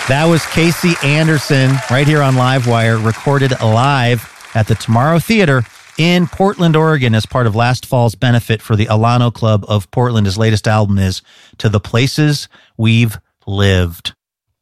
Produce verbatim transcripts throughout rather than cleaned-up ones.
That was Casey Anderson right here on Livewire, recorded live at the Tomorrow Theater in Portland, Oregon, as part of last fall's benefit for the Alano Club of Portland. His latest album is To the Places We've Lived.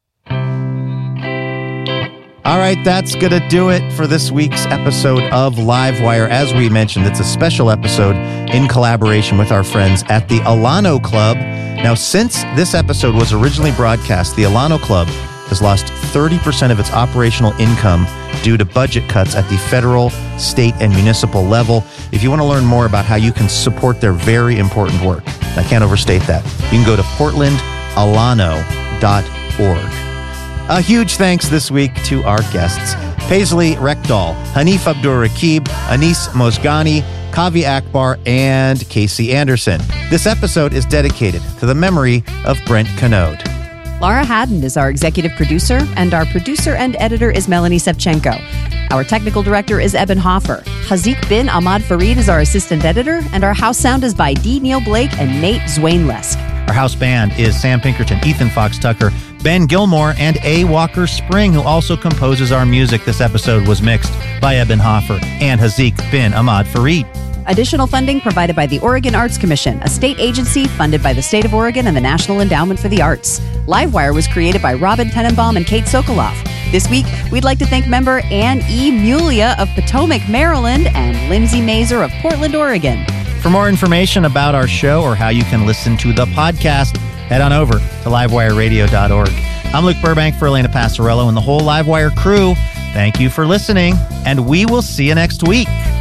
All right, that's going to do it for this week's episode of Livewire. As we mentioned, it's a special episode in collaboration with our friends at the Alano Club. Now, since this episode was originally broadcast, the Alano Club has lost thirty percent of its operational income due to budget cuts at the federal, state, and municipal level. If you want to learn more about how you can support their very important work, I can't overstate that, you can go to portland alano dot org. A huge thanks this week to our guests, Paisley Rekdal, Hanif Abdur-Rakib, Anis Mozgani, Kavi Akbar, and Casey Anderson. This episode is dedicated to the memory of Brent Canode. Laura Haddon is our executive producer, and our producer and editor is Melanie Sevchenko. Our technical director is Eben Hoffer. Hazik bin Ahmad Farid is our assistant editor, and our house sound is by D. Neil Blake and Nate Zwainlesk. Our house band is Sam Pinkerton, Ethan Fox Tucker, Ben Gilmore, and A. Walker Spring, who also composes our music. This episode was mixed by Eben Hoffer and Hazik bin Ahmad Farid. Additional funding provided by the Oregon Arts Commission, a state agency funded by the state of Oregon and the National Endowment for the Arts. Livewire was created by Robin Tenenbaum and Kate Sokoloff. This week, we'd like to thank member Ann E. Mulia of Potomac, Maryland, and Lindsay Mazer of Portland, Oregon. For more information about our show or how you can listen to the podcast, head on over to livewire radio dot org. I'm Luke Burbank for Elena Passarello and the whole Livewire crew. Thank you for listening, and we will see you next week.